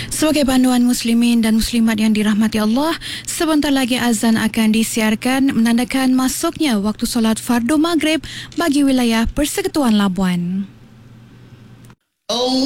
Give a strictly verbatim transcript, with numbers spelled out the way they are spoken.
Sebagai panduan muslimin dan muslimat yang dirahmati Allah, sebentar lagi azan akan disiarkan menandakan masuknya waktu solat fardu maghrib bagi wilayah Persekutuan Labuan.